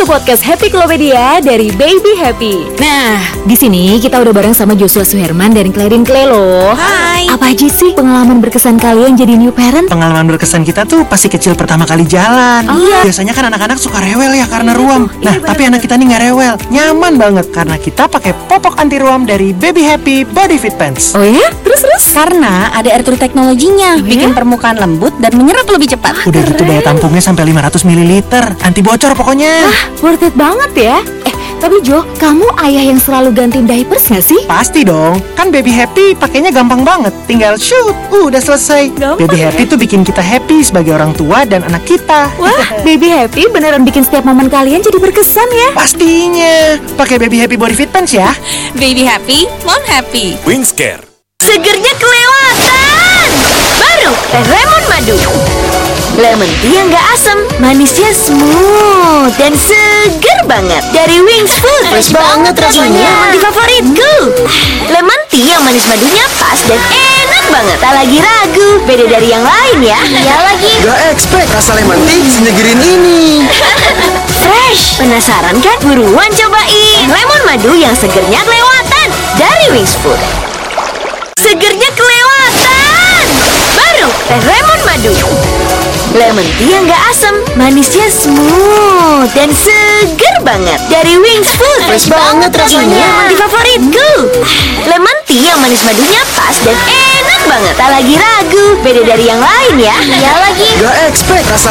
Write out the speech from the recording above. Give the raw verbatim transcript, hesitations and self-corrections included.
podcast Happy Klopedia dari Baby Happy. Nah, di sini kita udah bareng sama Joshua Suherman dari Clarin Clay loh. Hai. Apa aja sih pengalaman berkesan kalian jadi new parent? Pengalaman berkesan kita tuh pasti kecil pertama kali jalan. Iya. Biasanya kan anak-anak suka rewel ya karena ruam. Iya, Nah, bener tapi anak kita nih nggak rewel, nyaman banget karena kita pakai popok anti ruam dari Baby Happy Body Fit Pants. Oh ya? Terus terus? Karena ada air true teknologinya, bikin permukaan lembut dan menyerap lebih cepat. Udah gitu daya tampungnya sampai lima ratus mililiter, anti bocor pokoknya. Ah, worth it banget ya. Eh, tapi Jo, kamu ayah yang selalu gantiin diapers gak sih? Pasti dong, kan Baby Happy pakainya gampang banget, tinggal shoot, uh, udah selesai. Gampang Baby ya? Happy tuh bikin kita happy sebagai orang tua dan anak kita. Wah, Baby Happy beneran bikin setiap momen kalian jadi berkesan ya. Pastinya, pakai Baby Happy Body Fit Pants ya. Baby happy, mom happy. Wingscare. Segernya kelewatan. Baru teh lemon madu. Lemon tea yang gak asam, manisnya smooth dan seger banget. Dari Wings Food, fresh banget rasanya. Lemon tea favoritku. Lemon tea yang manis madunya pas dan enak banget. Tak lagi ragu, beda dari yang lain ya. Iya lagi. Gak expect rasa lemon tea senegerin ini. Fresh, penasaran kan? Buruan cobain lemon madu yang segernya kelewatan dari Wings Food. Segernya kelewatan. Baru teh lemon madu. Lemon tea yang gak asam, manisnya smooth dan seger banget. Dari Wings Food, fresh banget rasanya. Lemon tea favoritku. Lemon tea yang manis madunya pas dan enak banget. Tak lagi ragu, beda dari yang lain ya. Iya lagi. Gak expect rasa